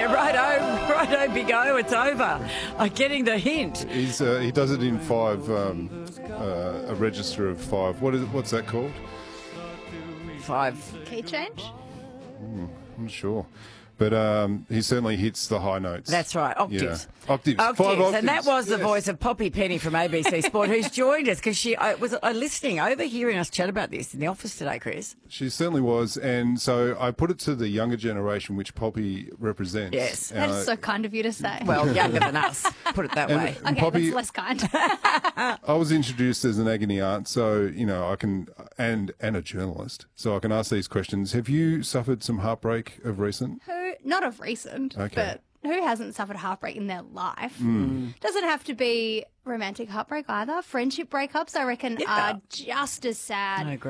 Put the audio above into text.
righto, Big O, it's over. I'm getting the hint. He does it in five, a register of five. What's that called? 5. Key change? I'm not sure. But he certainly hits the high notes. That's right, octaves. Yeah. Octaves. 5 octaves. And that was the voice of Poppy Penny from ABC Sport, who's joined us because she was listening, overhearing us chat about this in the office today, Chris. She certainly was. And so I put it to the younger generation, which Poppy represents. Yes. That is so kind of you to say. Well, younger than us, put it that way. And Okay, Poppy, that's less kind. I was introduced as an agony aunt, so, I can, and a journalist, so I can ask these questions. Have you suffered some heartbreak of recent? Not of recent, Okay. but who hasn't suffered heartbreak in their life? Doesn't have to be romantic heartbreak either. Friendship breakups, I reckon, are just as sad. I agree.